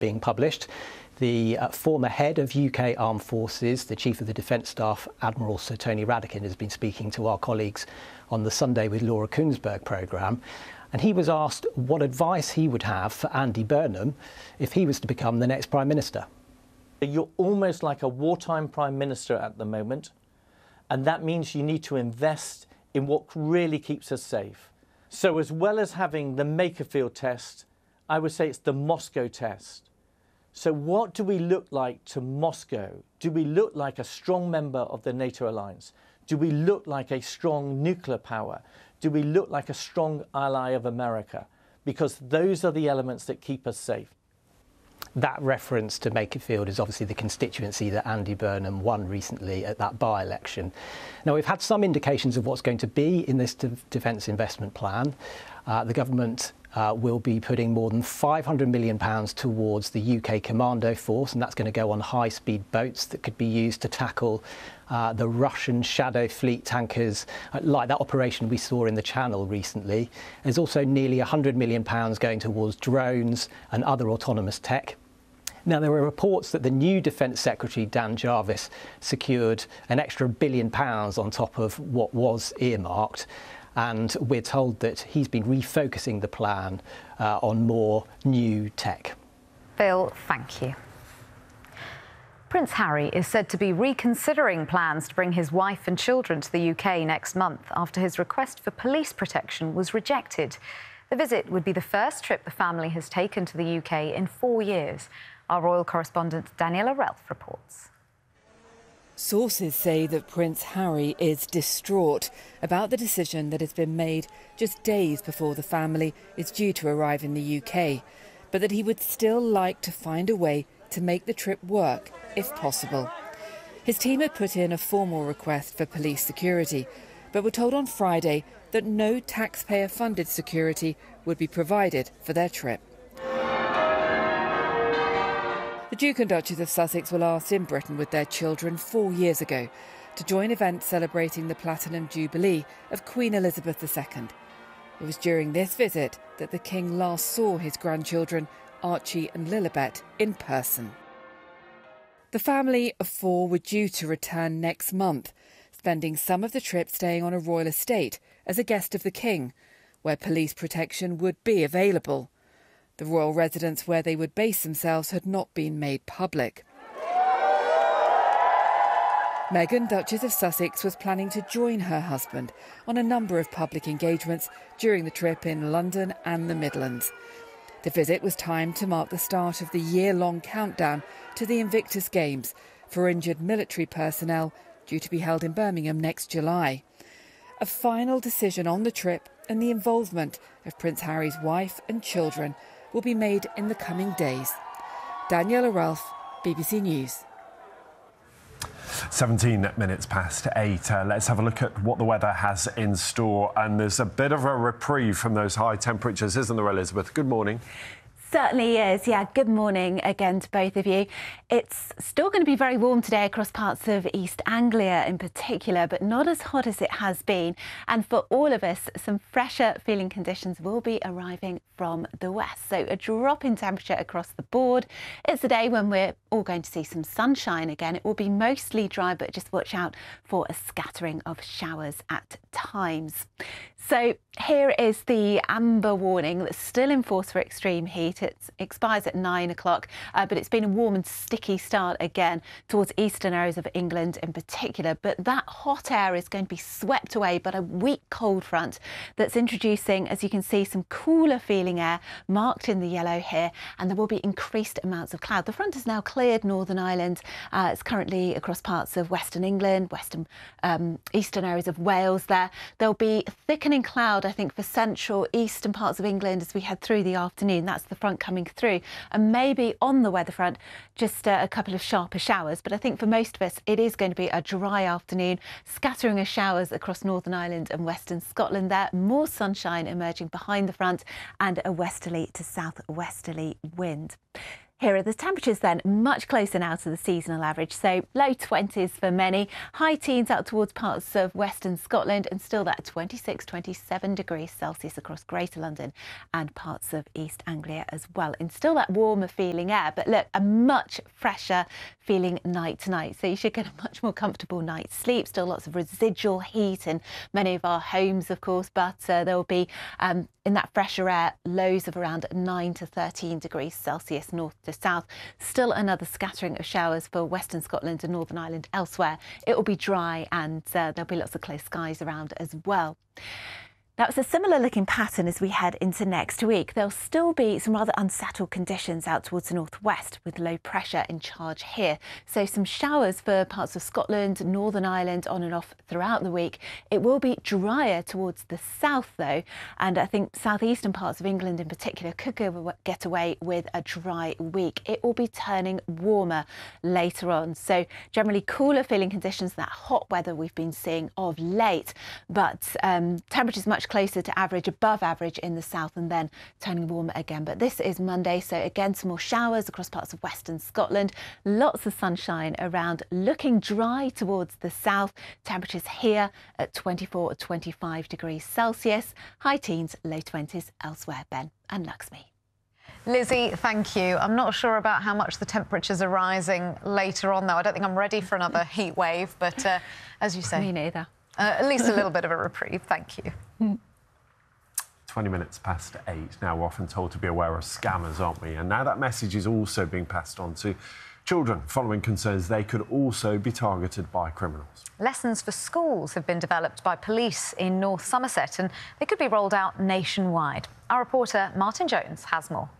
being published. The former head of UK Armed Forces, the Chief of the Defence Staff, Admiral Sir Tony Radakin, has been speaking to our colleagues on the Sunday with Laura Kuenssberg programme. And he was asked what advice he would have for Andy Burnham if he was to become the next Prime Minister. You're almost like a wartime Prime Minister at the moment, and that means you need to invest in what really keeps us safe. So as well as having the Makerfield test, I would say it's the Moscow test. So what do we look like to Moscow? Do we look like a strong member of the NATO alliance? Do we look like a strong nuclear power? Do we look like a strong ally of America? Because those are the elements that keep us safe. That reference to Makerfield is obviously the constituency that Andy Burnham won recently at that by-election. Now, we've had some indications of what's going to be in this defence investment plan. The government will be putting more than £500 million towards the UK Commando Force, and that's going to go on high-speed boats that could be used to tackle the Russian Shadow Fleet tankers, like that operation we saw in the Channel recently. There's also nearly £100 million going towards drones and other autonomous tech. Now, there are reports that the new Defence Secretary, Dan Jarvis, secured an extra £1 billion on top of what was earmarked. And we're told that he's been refocusing the plan on more new tech. Phil, thank you. Prince Harry is said to be reconsidering plans to bring his wife and children to the UK next month after his request for police protection was rejected. The visit would be the first trip the family has taken to the UK in 4 years. Our royal correspondent Daniela Relf reports. Sources say that Prince Harry is distraught about the decision that has been made just days before the family is due to arrive in the UK, but that he would still like to find a way to make the trip work, if possible. His team had put in a formal request for police security, but were told on Friday that no taxpayer-funded security would be provided for their trip. The Duke and Duchess of Sussex were last in Britain with their children 4 years ago to join events celebrating the Platinum Jubilee of Queen Elizabeth II. It was during this visit that the King last saw his grandchildren, Archie and Lilibet, in person. The family of 4 were due to return next month, spending some of the trip staying on a royal estate as a guest of the King, where police protection would be available. The royal residence where they would base themselves had not been made public. Meghan, Duchess of Sussex, was planning to join her husband on a number of public engagements during the trip in London and the Midlands. The visit was timed to mark the start of the year-long countdown to the Invictus Games for injured military personnel due to be held in Birmingham next July. A final decision on the trip and the involvement of Prince Harry's wife and children will be made in the coming days. Daniela Relf, BBC News. 17 minutes past 8. Let's have a look at what the weather has in store. And there's a bit of a reprieve from those high temperatures, isn't there, Elizabeth? Good morning. Certainly is. Yeah, good morning again to both of you. It's still going to be very warm today across parts of East Anglia in particular, but not as hot as it has been. And for all of us, some fresher feeling conditions will be arriving from the west. So a drop in temperature across the board. It's a day when we're all going to see some sunshine again. It will be mostly dry, but just watch out for a scattering of showers at times. So here is the amber warning that's still in force for extreme heat. It expires at 9 o'clock, but it's been a warm and sticky start again towards eastern areas of England in particular. But that hot air is going to be swept away by a weak cold front that's introducing, as you can see, some cooler feeling air marked in the yellow here, and there will be increased amounts of cloud. The front has now cleared Northern Ireland. It's currently across parts of western England, eastern areas of Wales there. There'll be thickening cloud, I think, for central eastern parts of England as we head through the afternoon. That's the front coming through, and maybe on the weather front just a couple of sharper showers, but I think for most of us it is going to be a dry afternoon, scattering of showers across Northern Ireland and western Scotland there. More sunshine emerging behind the front and a westerly to southwesterly wind. Here are the temperatures then, much closer now to the seasonal average. So low 20s for many, high teens out towards parts of western Scotland, and still that 26, 27 degrees Celsius across Greater London and parts of East Anglia as well. And still that warmer feeling air, but look, a much fresher feeling night tonight. So you should get a much more comfortable night's sleep. Still lots of residual heat in many of our homes, of course, but there will be in that fresher air, lows of around 9 to 13 degrees Celsius north to south. Still another scattering of showers for Western Scotland and Northern Ireland. Elsewhere, it will be dry and there'll be lots of clear skies around as well. Now, it's a similar looking pattern as we head into next week. There'll still be some rather unsettled conditions out towards the northwest with low pressure in charge here. So some showers for parts of Scotland, Northern Ireland on and off throughout the week. It will be drier towards the south though, and I think southeastern parts of England in particular could get away with a dry week. It will be turning warmer later on. So generally cooler feeling conditions, that hot weather we've been seeing of late, but temperatures much closer to average, above average in the south, and then turning warmer again. But this is Monday, so again some more showers across parts of western Scotland, lots of sunshine around, looking dry towards the south. Temperatures here at 24 or 25 degrees Celsius, high teens, low 20s elsewhere. Ben and Luxmy. Lizzie, thank you. I'm not sure about how much the temperatures are rising later on, though. I don't think I'm ready for another heat wave, but as you say... Me neither. At least a little bit of a reprieve. Thank you. 20 minutes past 8. Now, we're often told to be aware of scammers, aren't we? And now that message is also being passed on to children, following concerns they could also be targeted by criminals. Lessons for schools have been developed by police in North Somerset, and they could be rolled out nationwide. Our reporter Martin Jones has more.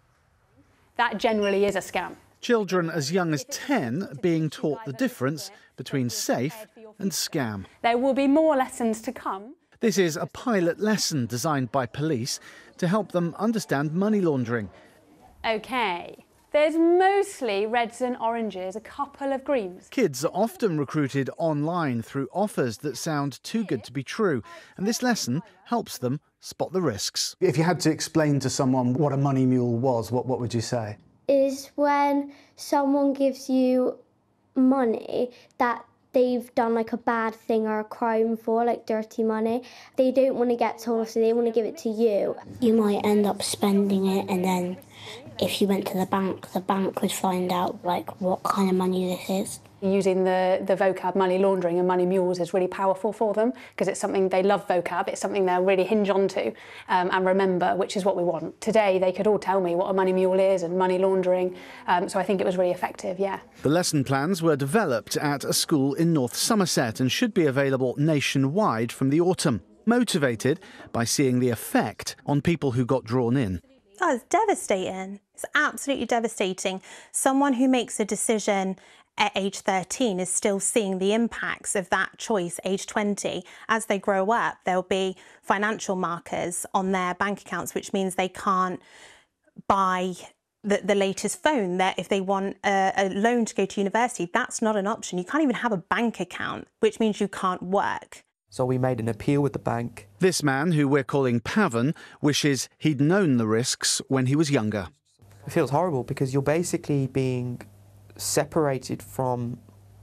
That generally is a scam. Children as young as 10 being taught the difference between safe and scam. There will be more lessons to come. This is a pilot lesson designed by police to help them understand money laundering. OK, there's mostly reds and oranges, a couple of greens. Kids are often recruited online through offers that sound too good to be true, and this lesson helps them spot the risks. If you had to explain to someone what a money mule was, what would you say? Is when someone gives you money that they've done like a bad thing or a crime for, like dirty money. They don't want to get told, so they want to give it to you. You might end up spending it, and then if you went to the bank would find out like what kind of money this is. Using the vocab money laundering and money mules is really powerful for them because it's something they love vocab, it's something they'll really hinge on to and remember, which is what we want. Today they could all tell me what a money mule is and money laundering, so I think it was really effective, yeah. The lesson plans were developed at a school in North Somerset and should be available nationwide from the autumn, motivated by seeing the effect on people who got drawn in. Oh, it's devastating. It's absolutely devastating. Someone who makes a decision at age 13 is still seeing the impacts of that choice age 20. As they grow up, there'll be financial markers on their bank accounts, which means they can't buy the latest phone. That if they want a loan to go to university, that's not an option. You can't even have a bank account, which means you can't work. So we made an appeal with the bank. This man, who we're calling Pavan, wishes he'd known the risks when he was younger. It feels horrible because you're basically being separated from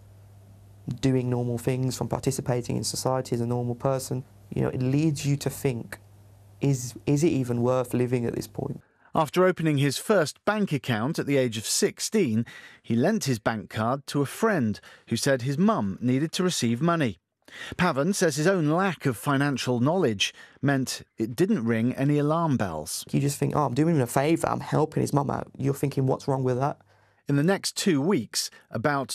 doing normal things, from participating in society as a normal person. You know, it leads you to think, is it even worth living at this point? After opening his first bank account at the age of 16, he lent his bank card to a friend who said his mum needed to receive money. Pavan says his own lack of financial knowledge meant it didn't ring any alarm bells. You just think, oh, I'm doing him a favour, I'm helping his mum out. You're thinking, what's wrong with that? In the next 2 weeks, about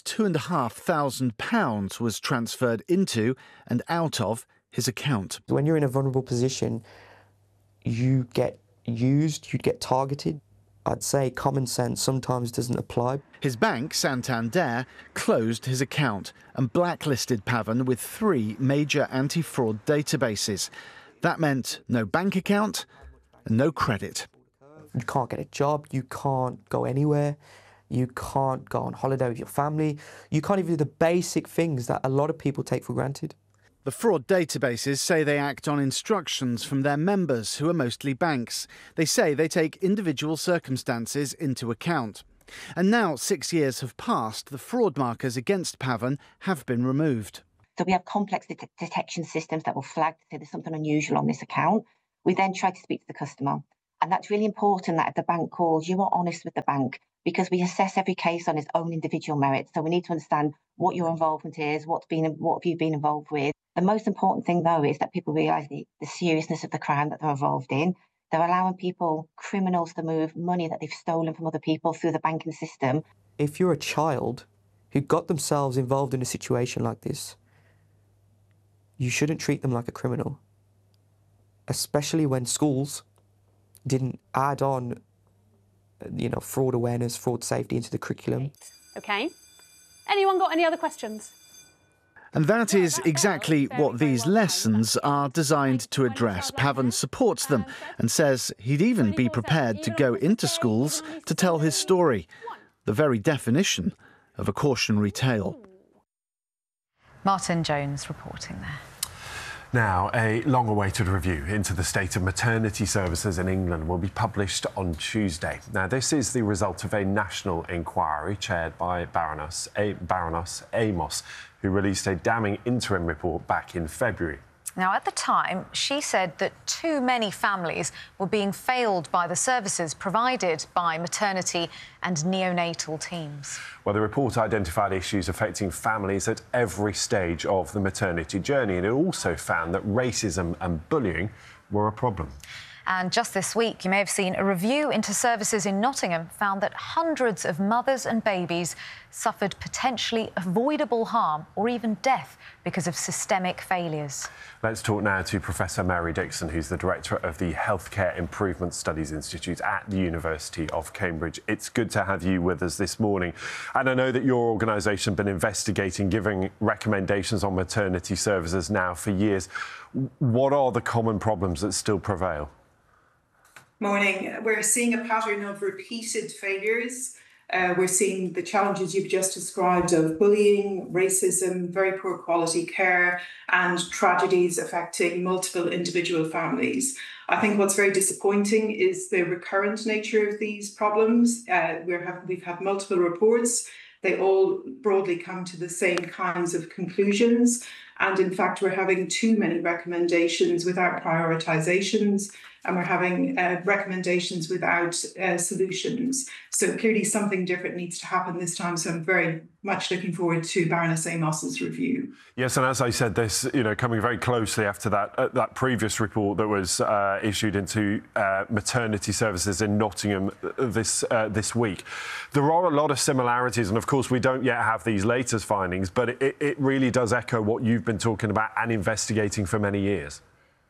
£2,500 was transferred into and out of his account. When you're in a vulnerable position, you get used, you get targeted. I'd say common sense sometimes doesn't apply. His bank, Santander, closed his account and blacklisted Pavan with 3 major anti-fraud databases. That meant no bank account and no credit. You can't get a job, you can't go anywhere. You can't go on holiday with your family. You can't even do the basic things that a lot of people take for granted. The fraud databases say they act on instructions from their members, who are mostly banks. They say they take individual circumstances into account. And now 6 years have passed, the fraud markers against Pavan have been removed. So we have complex detection systems that will flag to say there's something unusual on this account. We then try to speak to the customer. And that's really important that if the bank calls, you are honest with the bank, because we assess every case on its own individual merits. So we need to understand what your involvement is, what have you been involved with. The most important thing, though, is that people realise the seriousness of the crime that they're involved in. They're allowing criminals to move money that they've stolen from other people through the banking system. If you're a child who got themselves involved in a situation like this, you shouldn't treat them like a criminal, especially when schools didn't add on, fraud awareness, fraud safety into the curriculum. OK. Anyone got any other questions? And that is exactly what these lessons are designed to address. Pavan supports them and says he'd even be prepared to go into schools to tell his story, the very definition of a cautionary tale. Martin Jones reporting there. Now, a long-awaited review into the state of maternity services in England will be published on Tuesday. Now, this is the result of a national inquiry chaired by Baroness Amos, who released a damning interim report back in February. Now, at the time, she said that too many families were being failed by the services provided by maternity and neonatal teams. Well, the report identified issues affecting families at every stage of the maternity journey, and it also found that racism and bullying were a problem. And just this week, you may have seen a review into services in Nottingham found that hundreds of mothers and babies suffered potentially avoidable harm or even death because of systemic failures. Let's talk now to Professor Mary Dixon, who's the Director of the Healthcare Improvement Studies Institute at the University of Cambridge. It's good to have you with us this morning. And I know that your organisation has been investigating, giving recommendations on maternity services now for years. What are the common problems that still prevail? Morning. We're seeing a pattern of repeated failures. We're seeing the challenges you've just described of bullying, racism, very poor quality care, and tragedies affecting multiple individual families. I think what's very disappointing is the recurrent nature of these problems. We've had multiple reports. They all broadly come to the same kinds of conclusions. And in fact, we're having too many recommendations without prioritizations, and we're having recommendations without solutions. So clearly something different needs to happen this time. So I'm very much looking forward to Baroness Amos's review. Yes, and as I said, this, coming very closely after that previous report that was issued into maternity services in Nottingham this week. There are a lot of similarities, and of course we don't yet have these latest findings, but it really does echo what you've been talking about and investigating for many years.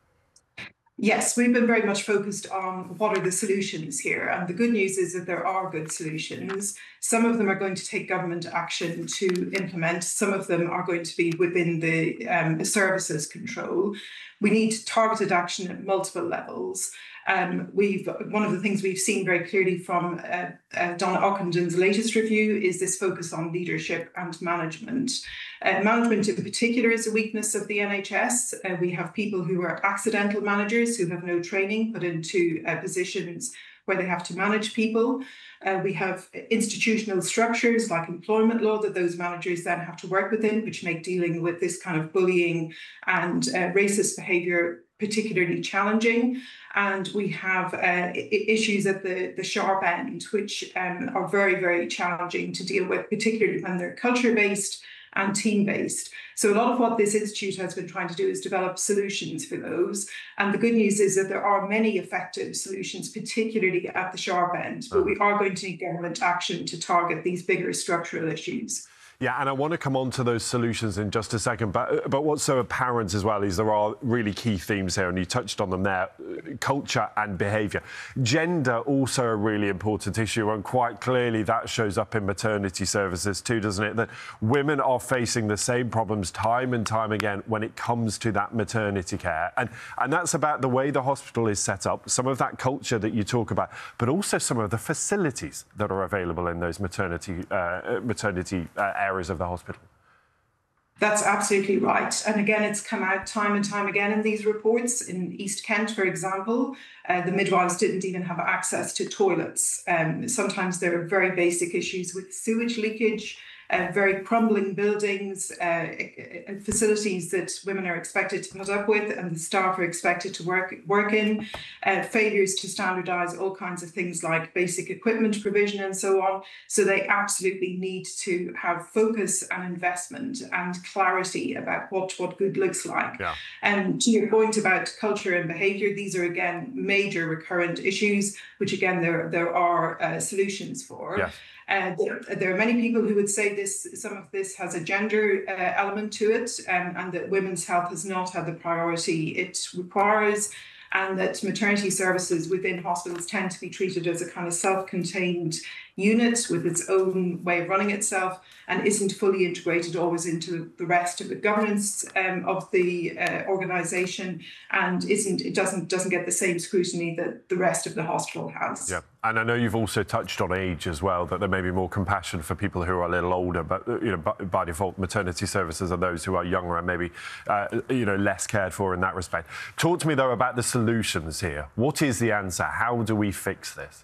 Yes, we've been very much focused on what are the solutions here. And the good news is that there are good solutions. Some of them are going to take government action to implement. Some of them are going to be within the services control. We need targeted action at multiple levels. One of the things we've seen very clearly from Donna Ockendon's latest review is this focus on leadership and management. Management in particular is a weakness of the NHS. We have people who are accidental managers who have no training put into positions where they have to manage people. We have institutional structures like employment law that those managers then have to work within, which make dealing with this kind of bullying and racist behaviour particularly challenging. And we have issues at the sharp end, which are very, very challenging to deal with, particularly when they're culture-based and team-based. So a lot of what this institute has been trying to do is develop solutions for those. And the good news is that there are many effective solutions, particularly at the sharp end. But we are going to need government action to target these bigger structural issues. Yeah, and I want to come on to those solutions in just a second, but what's so apparent as well is there are really key themes here, and you touched on them there, culture and behaviour. Gender, also a really important issue, and quite clearly that shows up in maternity services too, doesn't it? That women are facing the same problems time and time again when it comes to that maternity care. And that's about the way the hospital is set up, some of that culture that you talk about, but also some of the facilities that are available in those maternity areas of the hospital. That's absolutely right. And again, it's come out time and time again in these reports. In East Kent, for example, the midwives didn't even have access to toilets. Sometimes there are very basic issues with sewage leakage, very crumbling buildings, facilities that women are expected to put up with and the staff are expected to work in, failures to standardise all kinds of things like basic equipment provision and so on. So they absolutely need to have focus and investment and clarity about what good looks like. Yeah. And to your point about culture and behaviour, these are again major recurrent issues, which again there are solutions for. Yes. There are many people who would say some of this has a gender element to it, and that women's health has not had the priority it requires, and that maternity services within hospitals tend to be treated as a kind of self-contained unit with its own way of running itself and isn't fully integrated always into the rest of the governance of the organisation, and it doesn't get the same scrutiny that the rest of the hospital has. Yeah, and I know you've also touched on age as well, that there may be more compassion for people who are a little older, but by default, maternity services are those who are younger and maybe less cared for in that respect. Talk to me though about the solutions here. What is the answer? How do we fix this?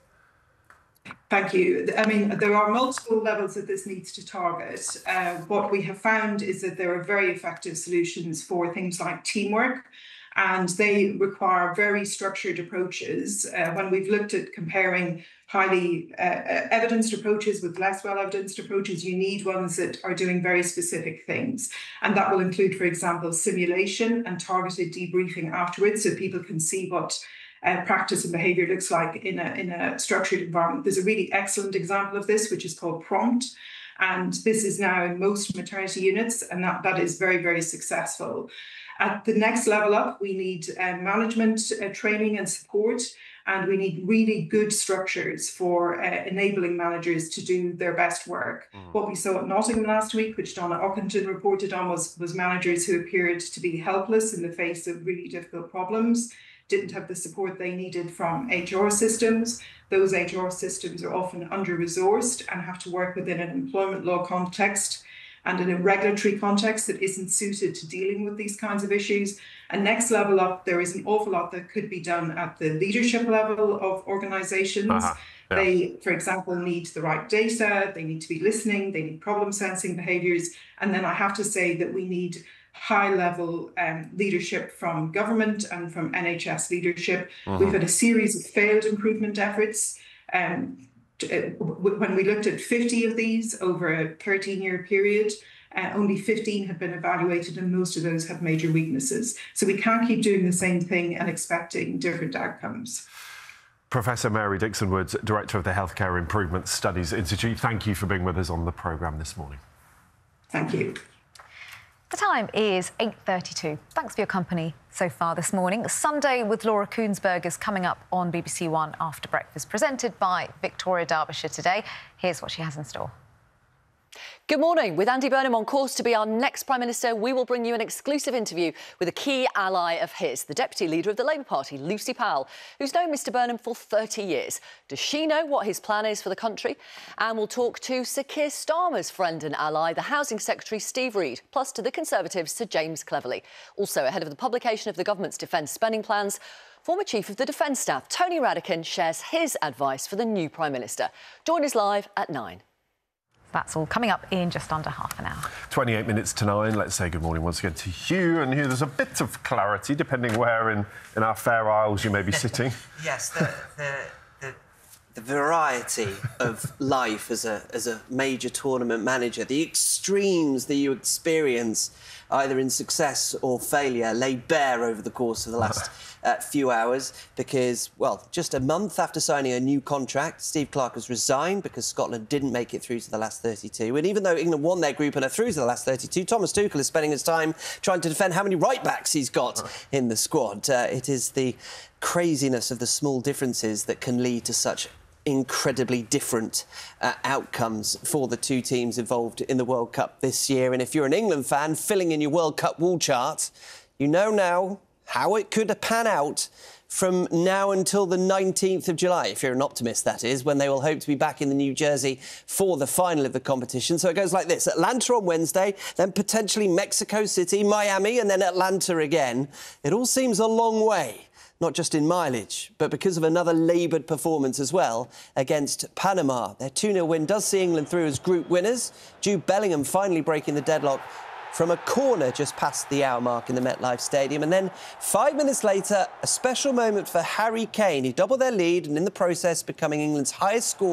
Thank you. I mean, there are multiple levels that this needs to target. What we have found is that there are very effective solutions for things like teamwork, and they require very structured approaches. When we've looked at comparing highly evidenced approaches with less well-evidenced approaches, you need ones that are doing very specific things. And that will include, for example, simulation and targeted debriefing afterwards, so people can see what practice and behaviour looks like in a structured environment. There's a really excellent example of this, which is called Prompt. And this is now in most maternity units, and that is very, very successful. At the next level up, we need management training and support, and we need really good structures for enabling managers to do their best work. What we saw at Nottingham last week, which Donna Ockenden reported on, was managers who appeared to be helpless in the face of really difficult problems, didn't have the support they needed from HR systems. Those HR systems are often under-resourced and have to work within an employment law context and in a regulatory context that isn't suited to dealing with these kinds of issues. And next level up, there is an awful lot that could be done at the leadership level of organisations. They, for example, need the right data, they need to be listening, they need problem-sensing behaviours. And then I have to say that we need high-level leadership from government and from NHS leadership. We've had a series of failed improvement efforts. When we looked at 50 of these over a 13-year period, only 15 had been evaluated, and most of those have major weaknesses. So we can't keep doing the same thing and expecting different outcomes. Professor Mary Dixon-Woods, Director of the Healthcare Improvement Studies Institute, thank you for being with us on the programme this morning. Thank you. The time is 8:32. Thanks for your company so far this morning. Sunday with Laura Kuenssberg is coming up on BBC One After Breakfast, presented by Victoria Derbyshire today. Here's what she has in store. Good morning. With Andy Burnham on course to be our next Prime Minister, we will bring you an exclusive interview with a key ally of his, the Deputy Leader of the Labour Party, Lucy Powell, who's known Mr Burnham for 30 years. Does she know what his plan is for the country? And we'll talk to Sir Keir Starmer's friend and ally, the Housing Secretary Steve Reed, plus to the Conservatives, Sir James Cleverly. Also, ahead of the publication of the government's defence spending plans, former Chief of the Defence Staff, Tony Radakin, shares his advice for the new Prime Minister. Join us live at 9. That's all coming up in just under half an hour. 28 minutes to 9. Let's say good morning once again to Hugh. And Hugh, there's a bit of clarity depending where in our Fair Isles you may be sitting. Yes, the variety of life as a major tournament manager, the extremes that you experience either in success or failure lay bare over the course of the last few hours because, well, just a month after signing a new contract, Steve Clarke has resigned because Scotland didn't make it through to the last 32. And even though England won their group and are through to the last 32, Thomas Tuchel is spending his time trying to defend how many right-backs he's got in the squad. It is the craziness of the small differences that can lead to such incredibly different outcomes for the two teams involved in the World Cup this year. And if you're an England fan filling in your World Cup wall chart, you know now how it could pan out from now until the 19th of July, if you're an optimist, that is, when they will hope to be back in the New Jersey for the final of the competition. So it goes like this: Atlanta on Wednesday, then potentially Mexico City, Miami, and then Atlanta again. It all seems a long way, not just in mileage, but because of another laboured performance as well against Panama. Their 2-0 win does see England through as group winners. Jude Bellingham finally breaking the deadlock from a corner just past the hour mark in the MetLife Stadium. And then 5 minutes later, a special moment for Harry Kane. He doubled their lead and in the process becoming England's highest scorer